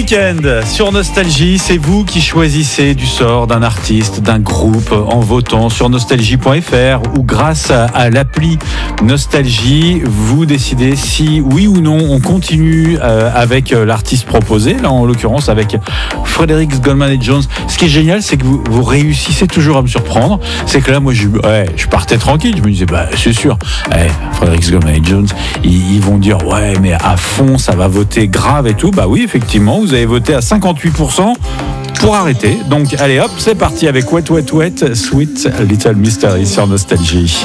week-end sur Nostalgie, c'est vous qui choisissez du sort d'un artiste, d'un groupe en votant sur nostalgie.fr ou grâce à l'appli Nostalgie, vous décidez si oui ou non on continue avec l'artiste proposé, là en l'occurrence avec Fredericks, Goldman et Jones. Ce qui est génial, c'est que vous réussissez toujours à me surprendre. C'est que là, moi, je partais tranquille. Je me disais, c'est sûr, Fredericks, Goldman et Jones, ils vont dire, ouais, mais à fond, ça va voter grave et tout. Bah oui, effectivement, vous avez voté à 58% pour arrêter. Donc, allez hop, c'est parti avec Wet, Wet, Wet, Sweet Little Mystery sur Nostalgie.